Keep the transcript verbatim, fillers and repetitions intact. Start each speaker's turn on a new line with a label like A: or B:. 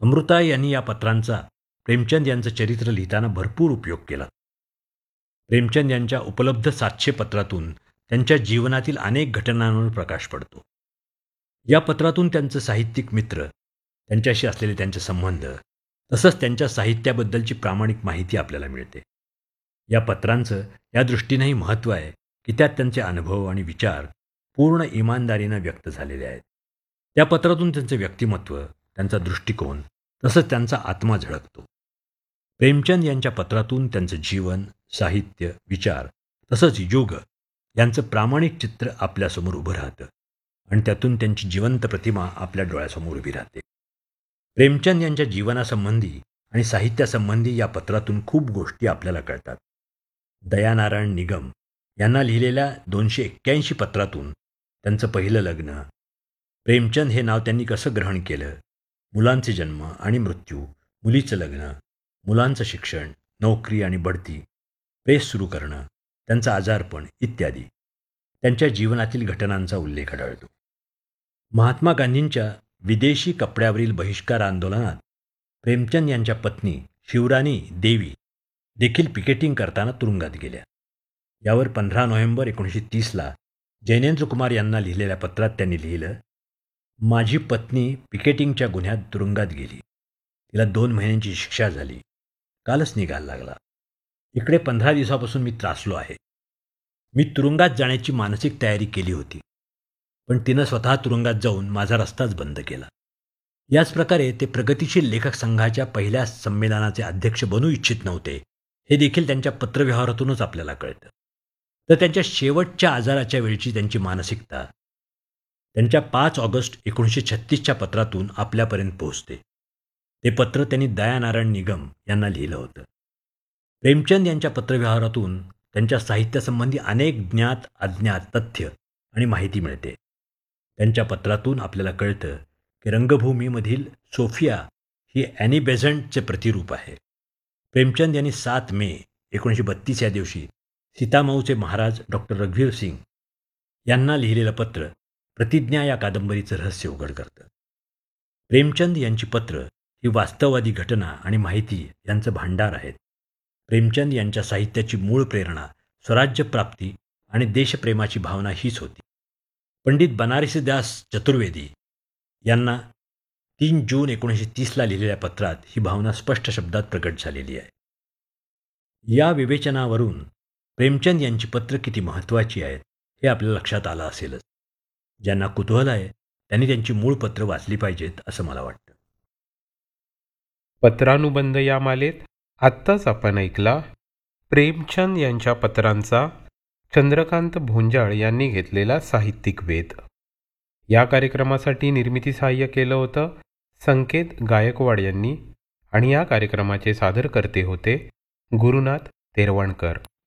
A: अमृता यांनी या पत्रांचा प्रेमचंद यांचं चरित्र लिहिताना भरपूर उपयोग केला. प्रेमचंद यांच्या उपलब्ध सातशे पत्रातून त्यांच्या जीवनातील अनेक घटनांवर प्रकाश पडतो. या पत्रातून त्यांचं साहित्यिक मित्र, त्यांच्याशी असलेले त्यांचे संबंध, तसंच त्यांच्या साहित्याबद्दलची प्रामाणिक माहिती आपल्याला मिळते. या पत्रांचं या दृष्टीनेही महत्त्व आहे की त्यात त्यांचे अनुभव आणि विचार पूर्ण इमानदारीनं व्यक्त झालेले आहेत. त्या पत्रातून त्यांचे व्यक्तिमत्व, त्यांचा दृष्टिकोन, तसंच त्यांचा आत्मा झळकतो. प्रेमचंद यांच्या पत्रातून त्यांचं जीवन, साहित्य, विचार तसंच युग यांचं प्रामाणिक चित्र आपल्यासमोर उभं राहतं आणि त्यातून त्यांची जिवंत प्रतिमा आपल्या डोळ्यासमोर उभी राहते. प्रेमचंद यांच्या जीवनासंबंधी आणि साहित्यासंबंधी या पत्रातून खूप गोष्टी आपल्याला कळतात. दयानारायण निगम यांना लिहिलेल्या दोनशे एक्क्याऐंशी पत्रातून त्यांचं पहिलं लग्न, प्रेमचंद हे नाव त्यांनी कसं ग्रहण केलं, मुलांचे जन्म आणि मृत्यू, मुलीचं लग्न, मुलांचं शिक्षण, नोकरी आणि बढती, प्रेस सुरू करणं, त्यांचं आजारपण इत्यादी त्यांच्या जीवनातील घटनांचा उल्लेख आढळतो. महात्मा गांधींच्या विदेशी कपड्यावरील बहिष्कार आंदोलनात प्रेमचंद यांच्या पत्नी शिवराणी देवी देखील पिकेटिंग करताना तुरुंगात गेल्या. यावर पंधरा नोव्हेंबर एकोणीसशे तीसला जैनेंद्र कुमार यांना लिहिलेल्या पत्रात त्यांनी लिहिलं, माझी पत्नी पिकेटिंगच्या गुन्ह्यात तुरुंगात गेली. तिला दोन महिन्यांची शिक्षा झाली. कालच निकाल लागला. इकडे पंधरा दिवसापासून मी त्रासलो आहे. मी तुरुंगात जाण्याची मानसिक तयारी केली होती, पण तिनं स्वतः तुरुंगात जाऊन माझा रस्ताच बंद केला. याच प्रकारे ते प्रगतिशील लेखक संघाच्या पहिल्या संमेलनाचे अध्यक्ष बनू इच्छित नव्हते, हे देखील त्यांच्या पत्रव्यवहारातूनच आपल्याला कळतं. तर त्यांच्या शेवटच्या आजाराच्या वेळची त्यांची मानसिकता त्यांच्या पाच ऑगस्ट एकोणीसशे छत्तीसच्या पत्रातून आपल्यापर्यंत पोहोचते. ते पत्र त्यांनी दयानारायण निगम यांना लिहिलं होतं. प्रेमचंद यांच्या पत्रव्यवहारातून त्यांच्या साहित्यासंबंधी अनेक ज्ञात अज्ञात तथ्य आणि माहिती मिळते. त्यांच्या पत्रातून आपल्याला कळतं की रंगभूमीमधील सोफिया ही ॲनी बेझंटचे प्रतिरूप आहे. प्रेमचंद यांनी सात मे एकोणीसशे बत्तीस या दिवशी सीतामऊचे महाराज डॉक्टर रघुवीर सिंग यांना लिहिलेलं पत्र प्रतिज्ञा या कादंबरीचं रहस्य उघड करतं. प्रेमचंद यांची पत्र ही वास्तववादी घटना आणि माहिती यांचं भांडार आहेत. प्रेमचंद यांच्या साहित्याची मूळ प्रेरणा स्वराज्य प्राप्ती आणि देशप्रेमाची भावना हीच होती. पंडित बनारसीदास चतुर्वेदी यांना तीन जून एकोणीसशे तीसला लिहिलेल्या पत्रात ही भावना स्पष्ट शब्दात प्रकट झालेली आहे. या विवेचनावरून प्रेमचंद यांची पत्र किती महत्त्वाची आहेत हे आपल्या लक्षात आलं असेलच. ज्यांना कुतूहल आहे त्यांनी त्यांची मूळ पत्र वाचली पाहिजेत असं मला वाटतं.
B: पत्रानुबंध या मालेत आत्ताच आपण ऐकला प्रेमचंद यांच्या पत्रांचा चंद्रकांत भोंजाळ यांनी घेतलेला साहित्यिक वेध. या कार्यक्रमासाठी निर्मिती सहाय्य केलं होतं संकेत गायकवाड यांनी आणि या कार्यक्रमाचे सादरकर्ते होते गुरुनाथ तेरवणकर.